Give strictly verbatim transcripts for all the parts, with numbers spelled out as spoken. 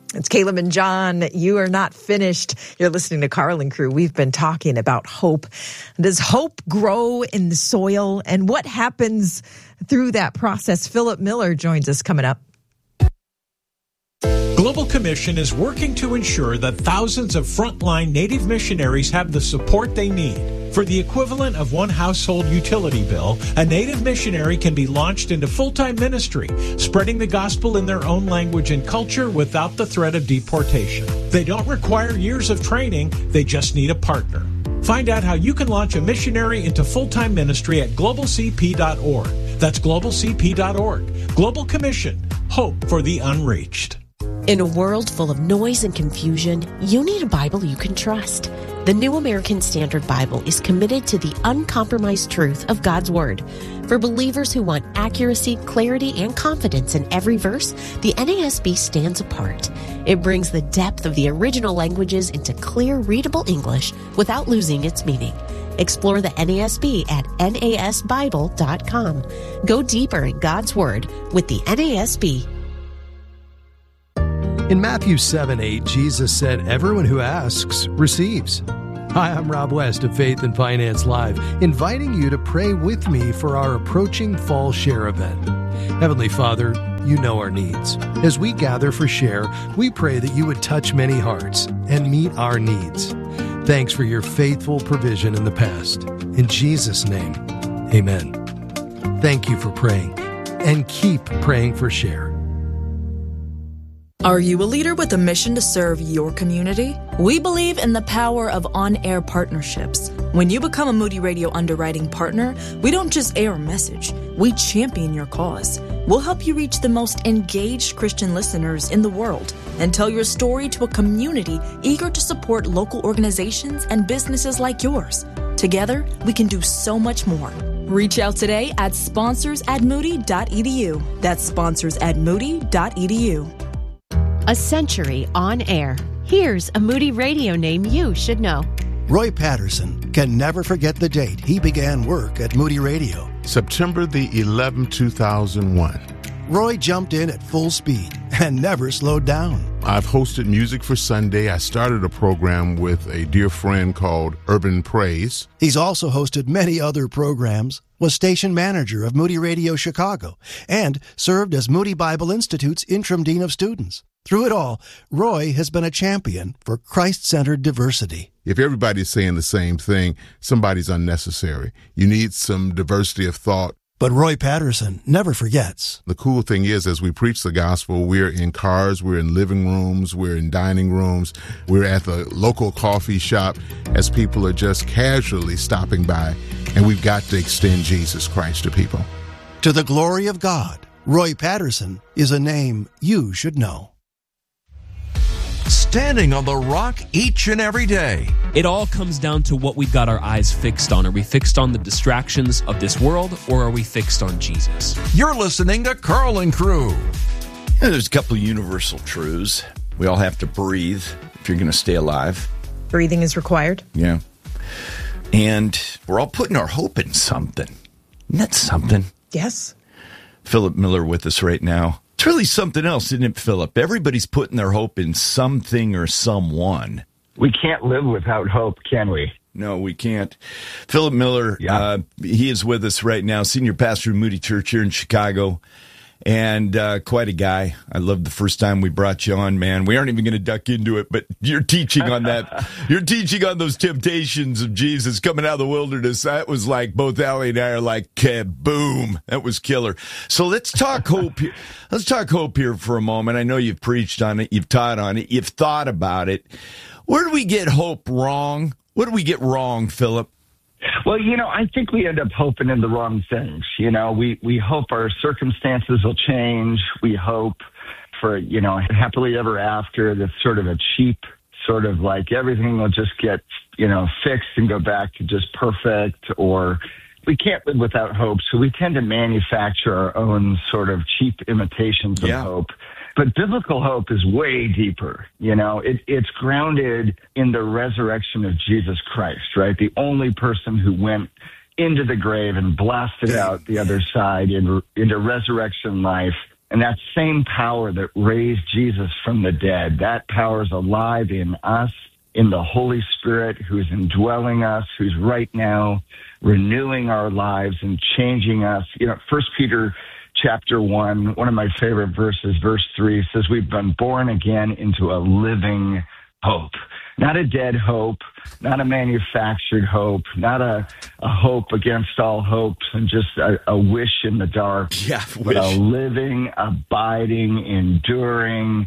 It's Caleb and John. You are not finished. You're listening to Carl and Crew. We've been talking about hope. Does hope grow in the soil? And what happens through that process? Philip Miller joins us coming up. Global Commission is working to ensure that thousands of frontline Native missionaries have the support they need. For the equivalent of one household utility bill, a Native missionary can be launched into full-time ministry, spreading the gospel in their own language and culture without the threat of deportation. They don't require years of training, they just need a partner. Find out how you can launch a missionary into full-time ministry at global c p dot org. That's global c p dot org. Global Commission, hope for the unreached. In a world full of noise and confusion, you need a Bible you can trust. The New American Standard Bible is committed to the uncompromised truth of God's Word. For believers who want accuracy, clarity, and confidence in every verse, the N A S B stands apart. It brings the depth of the original languages into clear, readable English without losing its meaning. Explore the N A S B at N A S Bible dot com. Go deeper in God's Word with the N A S B. In Matthew seven eight, Jesus said, "Everyone who asks receives." Hi, I'm Rob West of Faith and Finance Live, inviting you to pray with me for our approaching Fall Share event. Heavenly Father, you know our needs. As we gather for Share, we pray that you would touch many hearts and meet our needs. Thanks for your faithful provision in the past. In Jesus' name, amen. Thank you for praying, and keep praying for Share. Are you a leader with a mission to serve your community? We believe in the power of on-air partnerships. When you become a Moody Radio underwriting partner, we don't just air a message, we champion your cause. We'll help you reach the most engaged Christian listeners in the world and tell your story to a community eager to support local organizations and businesses like yours. Together, we can do so much more. Reach out today at sponsors at moody dot e d u. That's sponsors at moody dot e d u. A century on air. Here's a Moody Radio name you should know. Roy Patterson can never forget the date he began work at Moody Radio. September the eleventh, two thousand one. Roy jumped in at full speed and never slowed down. I've hosted Music for Sunday. I started a program with a dear friend called Urban Praise. He's also hosted many other programs, was station manager of Moody Radio Chicago, and served as Moody Bible Institute's interim dean of students. Through it all, Roy has been a champion for Christ-centered diversity. If everybody's saying the same thing, somebody's unnecessary. You need some diversity of thought. But Roy Patterson never forgets. The cool thing is, as we preach the gospel, we're in cars, we're in living rooms, we're in dining rooms, we're at the local coffee shop as people are just casually stopping by, and we've got to extend Jesus Christ to people. To the glory of God, Roy Patterson is a name you should know. Standing on the rock each and every day. It all comes down to what we've got our eyes fixed on. Are we fixed on the distractions of this world, or are we fixed on Jesus? You're listening to Carl and Crew. Yeah, there's a couple of universal truths. We all have to breathe if you're going to stay alive. Breathing is required. Yeah. And we're all putting our hope in something. Isn't that something? Yes. Philip Miller with us right now. It's really something else, isn't it, Philip? Everybody's putting their hope in something or someone. We can't live without hope, can we? No, we can't. Philip Miller, yeah. uh, he is with us right now, senior pastor of Moody Church here in Chicago, and uh, quite a guy. I loved the first time we brought you on, man. We aren't even going to duck into it, but you're teaching on that. You're teaching on those temptations of Jesus coming out of the wilderness. That was like, both Allie and I are like, kaboom. That was killer. So let's talk hope here. Let's talk hope here for a moment. I know you've preached on it. You've taught on it. You've thought about it. Where do we get hope wrong? What do we get wrong, Philip? Well, you know, I think we end up hoping in the wrong things. You know, we, we hope our circumstances will change. We hope for, you know, happily ever after. That's sort of a cheap, sort of like everything will just get, you know, fixed and go back to just perfect. Or we can't live without hope. So we tend to manufacture our own sort of cheap imitations of yeah. hope. But biblical hope is way deeper. You know, it, it's grounded in the resurrection of Jesus Christ, right? The only person who went into the grave and blasted out the other side in, into resurrection life. And that same power that raised Jesus from the dead, that power is alive in us, in the Holy Spirit who's indwelling us, who's right now renewing our lives and changing us. You know, First Peter chapter one, one of my favorite verses, verse three, says we've been born again into a living hope. Not a dead hope, not a manufactured hope, not a, a hope against all hopes and just a, a wish in the dark. Yeah, but wish. a living, abiding, enduring,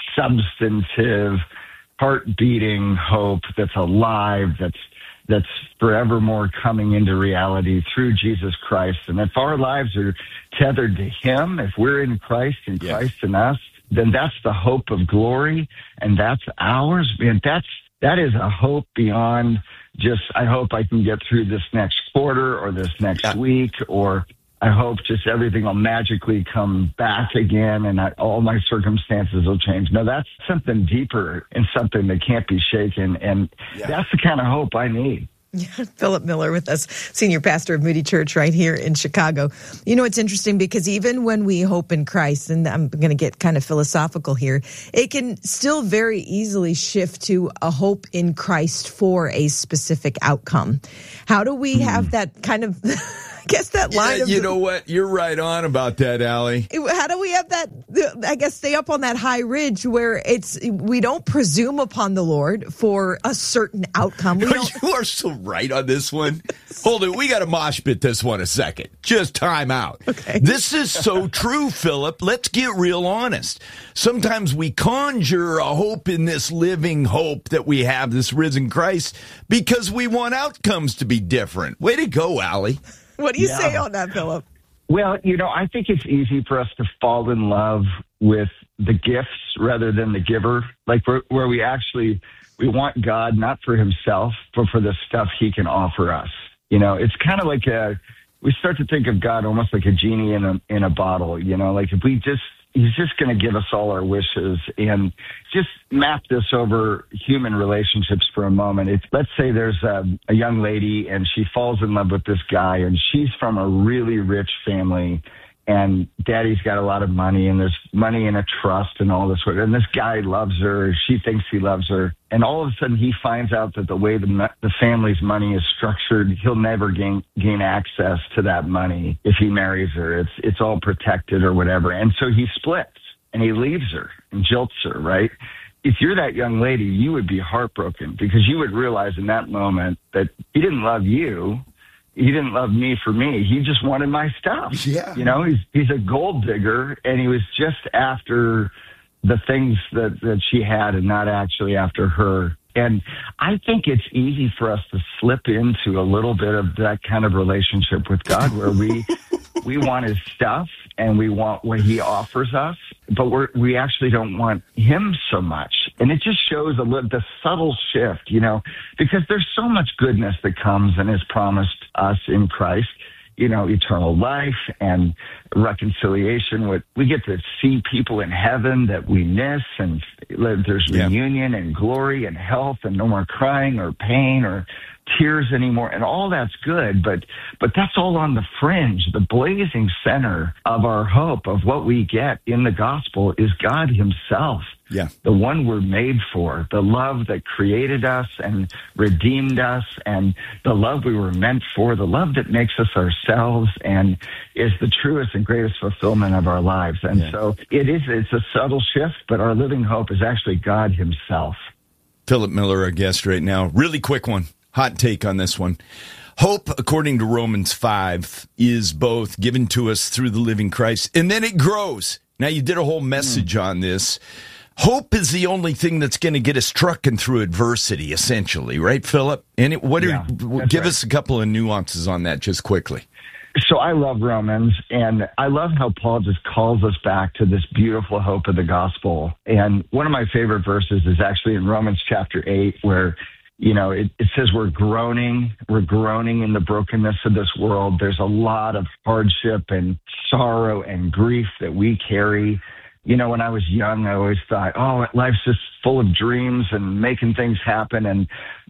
substantive, heart-beating hope that's alive, that's that's forevermore coming into reality through Jesus Christ. And if our lives are tethered to him, if we're in Christ and Yeah. Christ in us, then that's the hope of glory, and that's ours. And that's that is a hope beyond just, I hope I can get through this next quarter or this next Yeah. week, or I hope just everything will magically come back again and I, all my circumstances will change. No, that's something deeper and something that can't be shaken, and Yeah. that's the kind of hope I need. Yeah, Philip Miller with us, senior pastor of Moody Church right here in Chicago. You know, it's interesting because even when we hope in Christ, and I'm going to get kind of philosophical here, it can still very easily shift to a hope in Christ for a specific outcome. How do we have that kind of, I guess that line Yeah, of... you know what? You're right on about that, Allie. How do we have that, I guess, stay up on that high ridge where it's, we don't presume upon the Lord for a certain outcome. We don't, You are so right on this one. Hold it. We got to mosh pit this one a second. Just time out. Okay. This is so true, Philip. Let's get real honest. Sometimes we conjure a hope in this living hope that we have, this risen Christ, because we want outcomes to be different. Way to go, Allie. what do you Yeah. say on that, Philip? Well, you know, I think it's easy for us to fall in love with the gifts rather than the giver, like where, where we actually, we want God not for himself, but for the stuff he can offer us. You know, it's kind of like a, we start to think of God almost like a genie in a, in a bottle, you know, like if we just, he's just going to give us all our wishes. And just map this over human relationships for a moment. It's, let's say there's a, a young lady and she falls in love with this guy and she's from a really rich family and daddy's got a lot of money and there's money in a trust and all this. And this guy loves her. She thinks he loves her. And all of a sudden he finds out that the way the, the family's money is structured, he'll never gain, gain access to that money if he marries her. It's, it's all protected or whatever. And so he splits and he leaves her and jilts her, right? If you're that young lady, you would be heartbroken because you would realize in that moment that he didn't love you. He didn't love me for me. He just wanted my stuff. Yeah. You know, he's he's a gold digger, and he was just after the things that, that she had and not actually after her. And I think it's easy for us to slip into a little bit of that kind of relationship with God where we we want his stuff and we want what he offers us, but we're, we actually don't want him so much. And it just shows a little, the subtle shift, you know, because there's so much goodness that comes and is promised us in Christ, you know, eternal life and reconciliation. What we get to see people in heaven that we miss, and there's Yeah. reunion and glory and health and no more crying or pain or tears anymore, and all that's good, but but that's all on the fringe. The blazing center of our hope, of what we get in the gospel, is God himself. Yeah. The one we're made for, the love that created us and redeemed us, and the love we were meant for, the love that makes us ourselves and is the truest and greatest fulfillment of our lives. And Yeah. so it is, it's a subtle shift, but our living hope is actually God himself. Philip Miller, our guest right now. Really quick one. Hot take on this one. Hope, according to Romans five, is both given to us through the living Christ, and then it grows. Now, you did a whole message mm. on this. Hope is the only thing that's going to get us trucking through adversity, essentially, right, Philip? And it, what yeah, are, give right. us a couple of nuances on that just quickly. So I love Romans, and I love how Paul just calls us back to this beautiful hope of the gospel. And one of my favorite verses is actually in Romans chapter eight, where you know, it, it says we're groaning, we're groaning in the brokenness of this world. There's a lot of hardship and sorrow and grief that we carry. You know, when I was young, I always thought, oh, life's just full of dreams and making things happen. And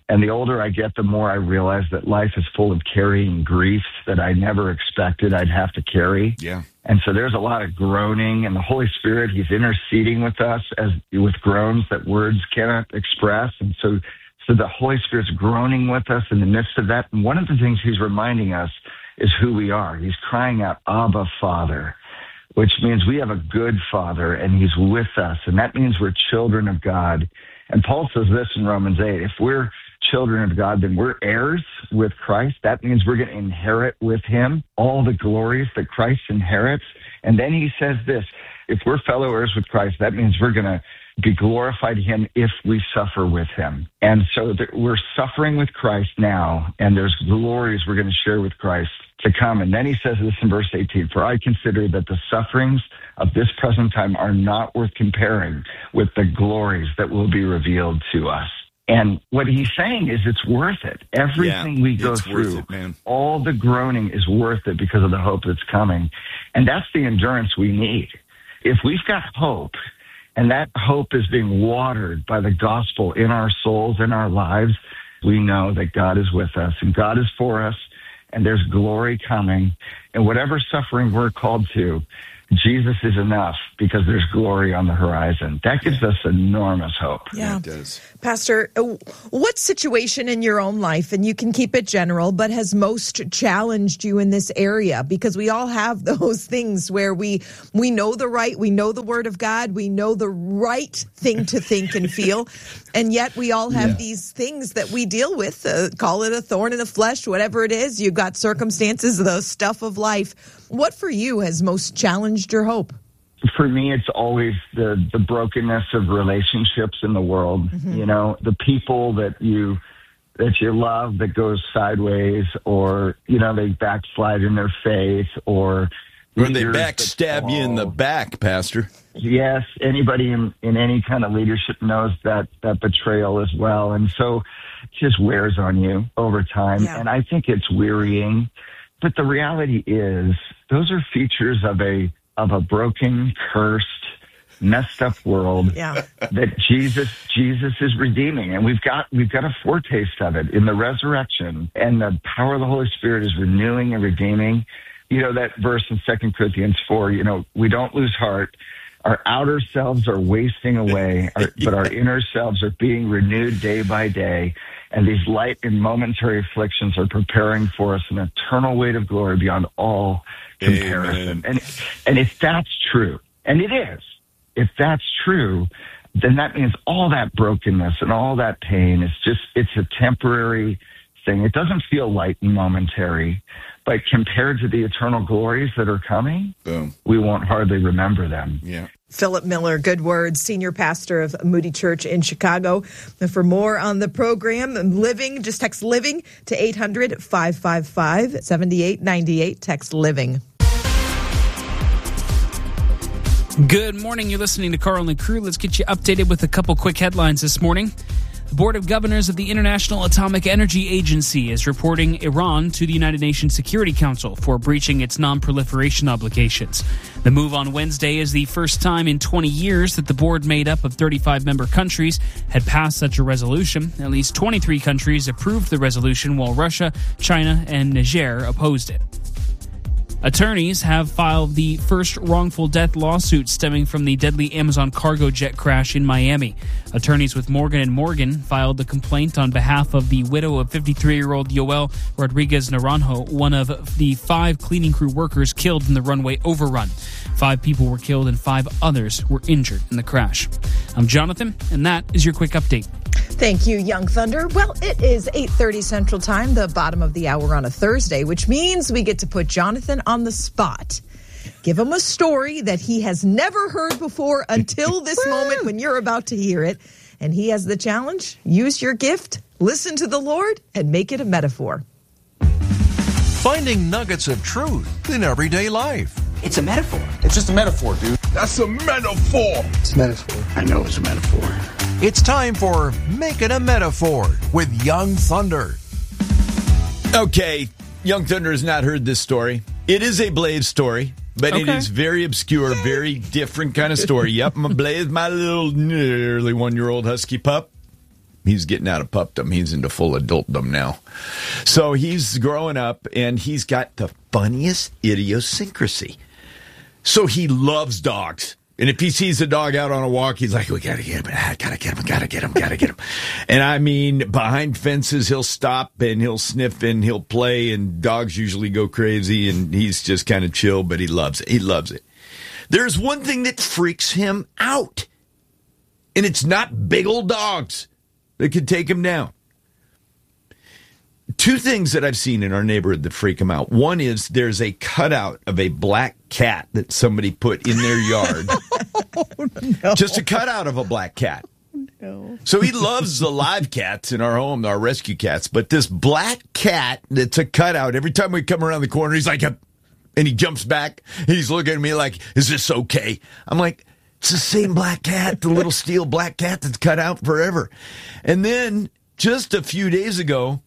And the older I get, the more I realize that life is full of carrying griefs that I never expected I'd have to carry. Yeah. And so there's a lot of groaning, and the Holy Spirit, he's interceding with us as with groans that words cannot express. And so, so the Holy Spirit's groaning with us in the midst of that. And one of the things he's reminding us is who we are. He's crying out, Abba, Father, which means we have a good Father, and he's with us. And that means we're children of God. And Paul says this in Romans eight, if we're children of God, then we're heirs with Christ. That means we're going to inherit with him all the glories that Christ inherits. And then he says this, if we're fellow heirs with Christ, that means we're going to be glorified to him if we suffer with him. And so th- we're suffering with Christ now, and there's glories we're going to share with Christ to come. And then he says this in verse eighteen, for I consider that the sufferings of this present time are not worth comparing with the glories that will be revealed to us. And what he's saying is it's worth it. Everything yeah, we go through, it, man. All the groaning is worth it because of the hope that's coming. And that's the endurance we need. If we've got hope, and that hope is being watered by the gospel in our souls, in our lives, we know that God is with us and God is for us, and there's glory coming. And whatever suffering we're called to, Jesus is enough because there's glory on the horizon. That gives us enormous hope. Yeah, it does. Pastor, what situation in your own life, and you can keep it general, but has most challenged you in this area? Because we all have those things where we we know the right, we know the word of God, we know the right thing to think and feel, and yet we all have yeah. these things that we deal with, uh, call it a thorn in the flesh, whatever it is. You've got circumstances, the stuff of life. What for you has most challenged your hope? For me, it's always the, the brokenness of relationships in the world. Mm-hmm. You know, the people that you that you love that goes sideways, or, you know, they backslide in their faith, or... Or they backstab you in the back, Pastor. Yes, anybody in, in any kind of leadership knows that, that betrayal as well. And so it just wears on you over time. Yeah. And I think it's wearying. But the reality is, those are features of a of a broken, cursed, messed up world yeah. that Jesus Jesus is redeeming, and we've got we've got a foretaste of it in the resurrection, and the power of the Holy Spirit is renewing and redeeming. You know that verse in Second Corinthians four. You know, we don't lose heart. Our outer selves are wasting away, our, yeah. but our inner selves are being renewed day by day. And these light and momentary afflictions are preparing for us an eternal weight of glory beyond all comparison. And, and if that's true, and it is, if that's true, then that means all that brokenness and all that pain is just, it's a temporary thing. It doesn't feel light and momentary, but compared to the eternal glories that are coming, Boom. we won't hardly remember them. Yeah. Philip Miller, good words, senior pastor of Moody Church in Chicago. And for more on the program, Living, just text Living to eight hundred, five five five, seven eight nine eight. Text Living. Good morning. You're listening to Carl and Crew. Let's get you updated with a couple quick headlines this morning. The Board of Governors of the International Atomic Energy Agency is reporting Iran to the United Nations Security Council for breaching its non-proliferation obligations. The move on Wednesday is the first time in twenty years that the board, made up of thirty-five member countries, had passed such a resolution. At least twenty-three countries approved the resolution, while Russia, China, and Niger opposed it. Attorneys have filed the first wrongful death lawsuit stemming from the deadly Amazon cargo jet crash in Miami. Attorneys with Morgan and Morgan filed the complaint on behalf of the widow of fifty-three-year-old Yoel Rodriguez Naranjo, one of the five cleaning crew workers killed in the runway overrun. Five people were killed and five others were injured in the crash. I'm Jonathan, and that is your quick update. Thank you, Young Thunder. Well, it is eight thirty Central Time, the bottom of the hour on a Thursday, which means we get to put Jonathan on the spot. Give him a story that he has never heard before until this moment when you're about to hear it. And he has the challenge. Use your gift, listen to the Lord, and make it a metaphor. Finding nuggets of truth in everyday life. It's a metaphor. It's just a metaphor, dude. That's a metaphor. It's a metaphor. I know it's a metaphor. It's time for Make It a Metaphor with Young Thunder. Okay, Young Thunder has not heard this story. It is a Blaze story, but okay. It is very obscure, very different kind of story. Yep, I'm a Blaze, my little nearly one-year-old husky pup. He's getting out of pupdom. He's into full adultdom now. So he's growing up, and he's got the funniest idiosyncrasy. So he loves dogs. And if he sees a dog out on a walk, he's like, we got to get him. I got to get him. Got to get him. Got to get him. And I mean, behind fences, he'll stop and he'll sniff and he'll play. And dogs usually go crazy. And he's just kind of chill, but he loves it. He loves it. There's one thing that freaks him out. And it's not big old dogs that can take him down. Two things that I've seen in our neighborhood that freak him out. One is there's a cutout of a black cat that somebody put in their yard. Oh, no. Just a cutout of a black cat. No. So he loves the live cats in our home, our rescue cats. But this black cat that's a cutout, every time we come around the corner, he's like, a, and he jumps back. And he's looking at me like, is this okay? I'm like, it's the same black cat, the little steel black cat that's cut out forever. And then just a few days ago,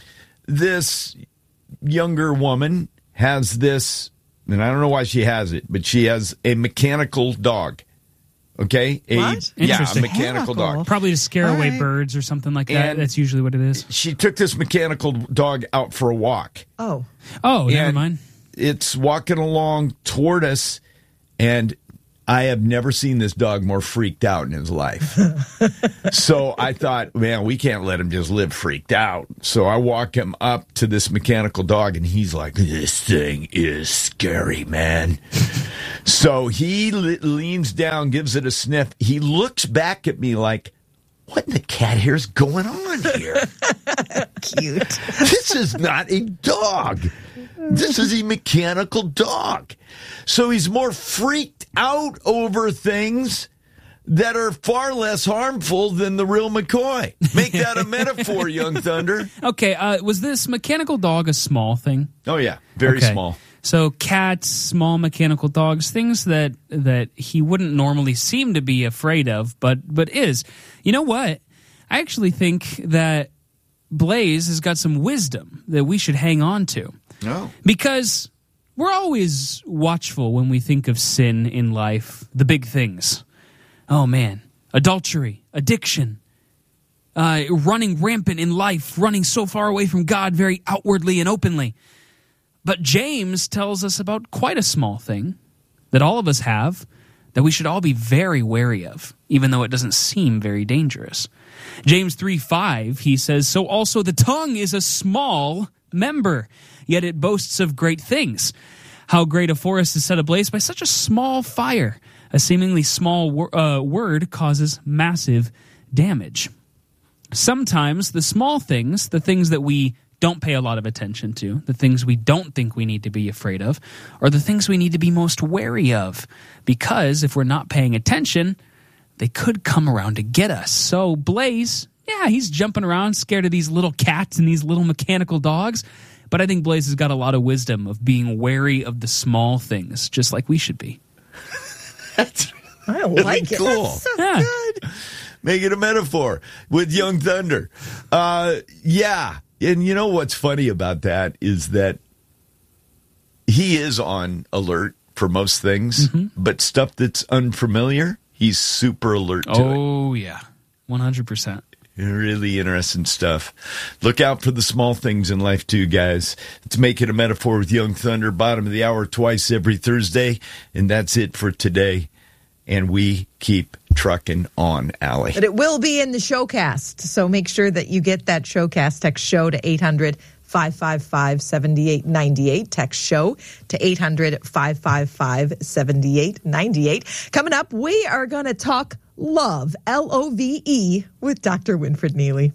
this younger woman has this, and I don't know why she has it, but she has a mechanical dog. Okay? A, what? Yeah, a mechanical dog. Probably to scare All away right. birds or something like that. And That's usually what it is. She took this mechanical dog out for a walk. Oh. Oh, never And mind. It's walking along toward us, and I have never seen this dog more freaked out in his life. So I thought, man, we can't let him just live freaked out. So I walk him up to this mechanical dog, and he's like, this thing is scary, man. So he le- leans down, gives it a sniff. He looks back at me like, what in the cat hair is going on here? Cute. This is not a dog. This is a mechanical dog. So he's more freaked out over things that are far less harmful than the real McCoy. Make that a metaphor, Young Thunder. Okay, uh, was this mechanical dog a small thing? Oh, yeah. Very Okay. small. So cats, small mechanical dogs, things that that he wouldn't normally seem to be afraid of, but but is. You know what? I actually think that Blaze has got some wisdom that we should hang on to. No. Because we're always watchful when we think of sin in life, the big things. Oh, man. Adultery, addiction, uh, running rampant in life, running so far away from God very outwardly and openly. But James tells us about quite a small thing that all of us have that we should all be very wary of, even though it doesn't seem very dangerous. James three five, he says, so also the tongue is a small member, yet it boasts of great things. How great a forest is set ablaze by such a small fire. A seemingly small wor- uh, word causes massive damage. Sometimes the small things, the things that we don't pay a lot of attention to, the things we don't think we need to be afraid of, are the things we need to be most wary of. Because if we're not paying attention, they could come around to get us. So Blaze, yeah, he's jumping around scared of these little cats and these little mechanical dogs. But I think Blaze has got a lot of wisdom of being wary of the small things, just like we should be. That's I really like it. cool. That's so Yeah. good. Make it a metaphor with Young Thunder. Uh, yeah. And you know what's funny about that is that he is on alert for most things, Mm-hmm. but stuff that's unfamiliar, he's super alert to it. Oh, yeah. one hundred percent. Really interesting stuff. Look out for the small things in life, too, guys. Let's make it a metaphor with Young Thunder. Bottom of the hour twice every Thursday. And that's it for today. And we keep trucking on, Allie. But it will be in the showcast. So make sure that you get that showcast. Text show to eight hundred, five five five, seven eight nine eight. Text show to eight hundred, five five five, seven eight nine eight. Coming up, we are going to talk love, L O V E, with Doctor Winfred Neely.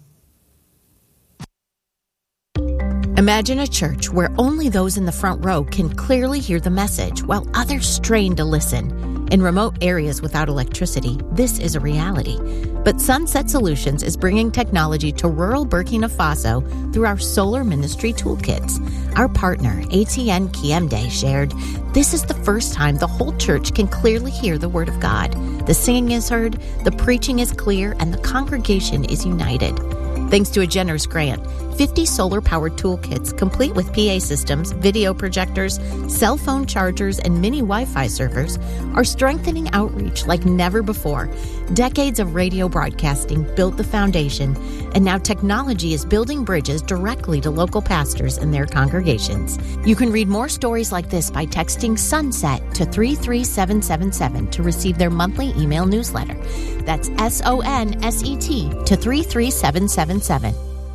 Imagine a church where only those in the front row can clearly hear the message while others strain to listen. In remote areas without electricity, this is a reality. But Sunset Solutions is bringing technology to rural Burkina Faso through our Solar Ministry Toolkits. Our partner, A T N Kiemde, shared, this is the first time the whole church can clearly hear the Word of God. The singing is heard, the preaching is clear, and the congregation is united. Thanks to a generous grant, fifty solar-powered toolkits complete with P A systems, video projectors, cell phone chargers, and mini Wi-Fi servers are strengthening outreach like never before. Decades of radio broadcasting built the foundation, and now technology is building bridges directly to local pastors and their congregations. You can read more stories like this by texting SUNSET to three three seven seven seven to receive their monthly email newsletter. That's S O N S E T to three three seven seven seven.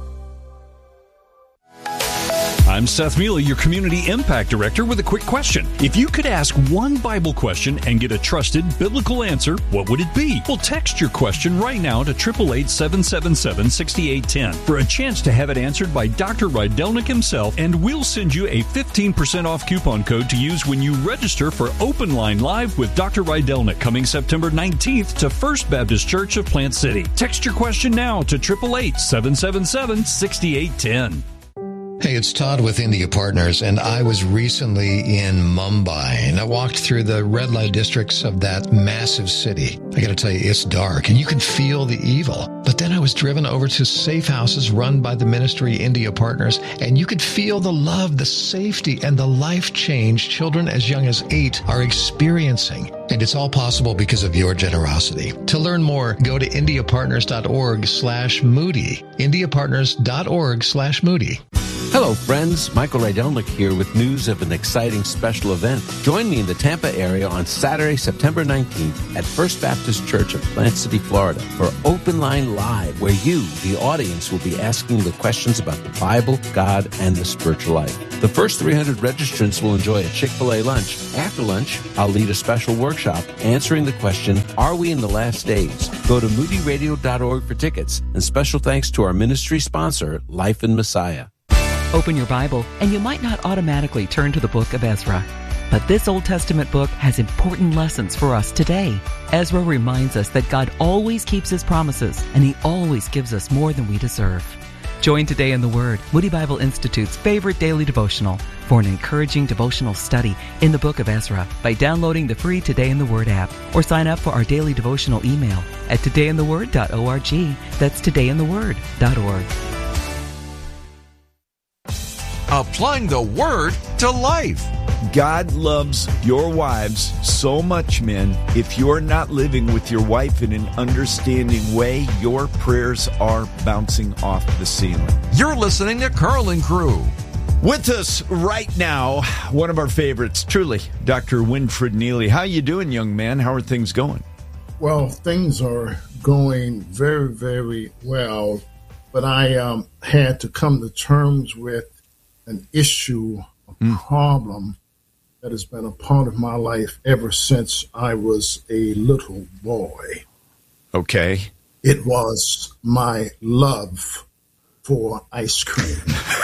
I'm Seth Mealy, your Community Impact Director, with a quick question. If you could ask one Bible question and get a trusted biblical answer, what would it be? Well, text your question right now to eight eight eight, seven seven seven, six eight one zero for a chance to have it answered by Doctor Rydelnik himself, and we'll send you a fifteen percent off coupon code to use when you register for Open Line Live with Doctor Rydelnik coming September nineteenth to First Baptist Church of Plant City. Text your question now to eight eight eight, seven seven seven, six eight one zero. Hey, it's Todd with India Partners, and I was recently in Mumbai, and I walked through the red light districts of that massive city. I got to tell you, it's dark, and you can feel the evil. But then I was driven over to safe houses run by the ministry India Partners, and you could feel the love, the safety, and the life change children as young as eight are experiencing. And it's all possible because of your generosity. To learn more, go to indiapartners.org slash Moody. indiapartners.org slash Moody. Hello, friends. Michael Rydelnik here with news of an exciting special event. Join me in the Tampa area on Saturday, September nineteenth at First Baptist Church of Plant City, Florida for Open Line Live, where you, the audience, will be asking the questions about the Bible, God, and the spiritual life. The first three hundred registrants will enjoy a Chick-fil-A lunch. After lunch, I'll lead a special workshop answering the question, are we in the last days? Go to moody radio dot org for tickets. And special thanks to our ministry sponsor, Life in Messiah. Open your Bible, and you might not automatically turn to the book of Ezra. But this Old Testament book has important lessons for us today. Ezra reminds us that God always keeps His promises, and He always gives us more than we deserve. Join Today in the Word, Moody Bible Institute's favorite daily devotional, for an encouraging devotional study in the book of Ezra by downloading the free Today in the Word app, or sign up for our daily devotional email at today in the word dot org. That's today in the word dot org. Applying the Word to life. God loves your wives so much, men. If you're not living with your wife in an understanding way, your prayers are bouncing off the ceiling. You're listening to Carl and Crew. With us right now, one of our favorites, truly, Doctor Winfred Neely. How you doing, young man? How are things going? Well, things are going very, very well, but I um, had to come to terms with an issue, a mm. problem that has been a part of my life ever since I was a little boy. Okay. It was my love for ice cream.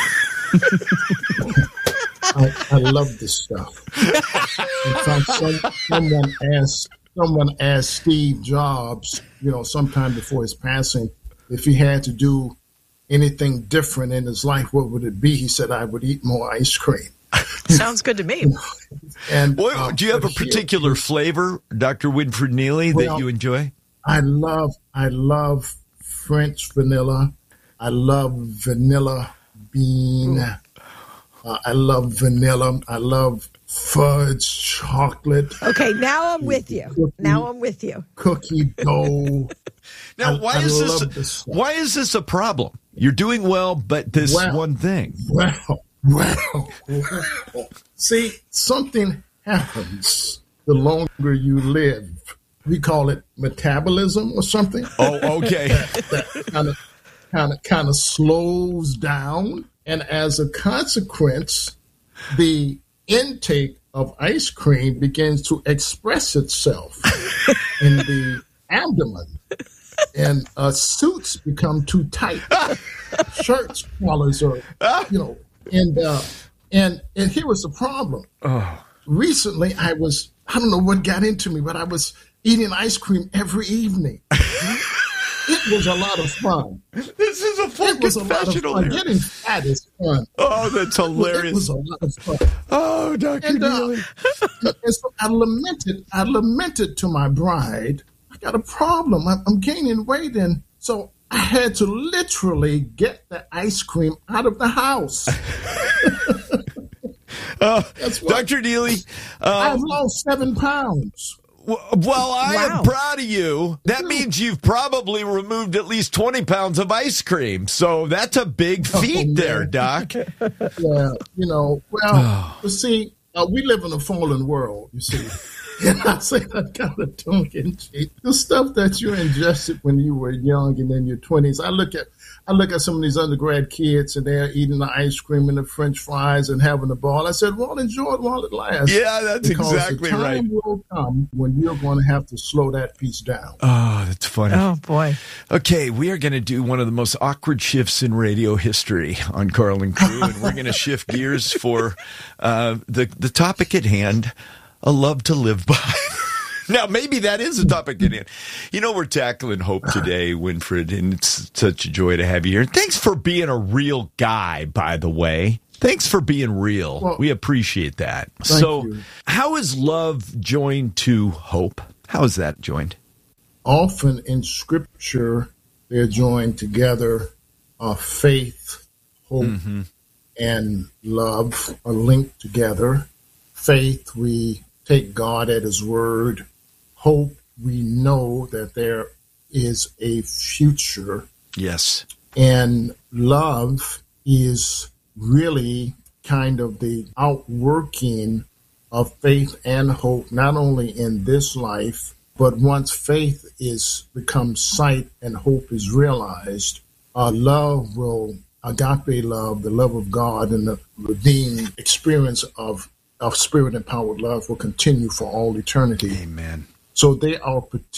I, I love this stuff. In fact, some, someone asked someone asked Steve Jobs, you know, sometime before his passing, if he had to do anything different in his life, what would it be? He said, I would eat more ice cream. Sounds good to me. And Boy, uh, do you have a particular flavor, Doctor Winfred Neely, well, that you enjoy? I love, I love French vanilla. I love vanilla bean. Uh, I love vanilla. I love fudge chocolate. Okay, now I'm with you. Cookie, now I'm with you. Cookie dough. Now, I, why I is this? this why is this a problem? You're doing well, but this well, one thing. Well, well, well. See, something happens the longer you live. We call it metabolism or something. Oh, okay. that kind of, kind of, kind of slows down, and as a consequence, the intake of ice cream begins to express itself in the abdomen, and uh, suits become too tight. Shirts collars are, you know, and uh, and and here was the problem. Oh. Recently, I was I don't know what got into me, but I was eating ice cream every evening. It was a lot of fun. This is a full It was a lot of fun. here. Getting fat is fun. Oh, that's hilarious. It was a lot of fun. Oh, Doctor And, uh, Neely. and so I lamented. I lamented to my bride, I got a problem. I'm, I'm gaining weight, and so I had to literally get the ice cream out of the house. uh, Doctor Neely, um, I've lost seven pounds. Well, I Wow. am proud of you. That means you've probably removed at least twenty pounds of ice cream. So that's a big feat Oh, there, man. Doc. Yeah, you know, well, you see, uh, we live in a fallen world, you see. And I say that kind of tongue in cheek. The stuff that you ingested when you were young and in your twenties, I look at I look at some of these undergrad kids and they're eating the ice cream and the French fries and having a ball. I said, well, enjoy it while it lasts. Yeah, that's because exactly the time right. will come when you're going to have to slow that piece down. Oh, that's funny. Oh, boy. Okay, we are going to do one of the most awkward shifts in radio history on Carl and Crew, and we're going to shift gears for uh, the, the topic at hand, a love to live by. Now, maybe that is a topic at hand. You know, we're tackling hope today, Winfred, and it's such a joy to have you here. Thanks for being a real guy, by the way. Thanks for being real. Well, we appreciate that. thank So, you. how is love joined to hope? How is that joined? Often in Scripture, they're joined together. Uh, faith, hope, Mm-hmm. and love are linked together. Faith, we take God at His word. Hope, we know that there is a future. Yes. And love is really kind of the outworking of faith and hope, not only in this life, but once faith is becomes sight and hope is realized, uh, love will, agape love, the love of God and the redeeming experience of, of spirit-empowered love will continue for all eternity. Amen. So they are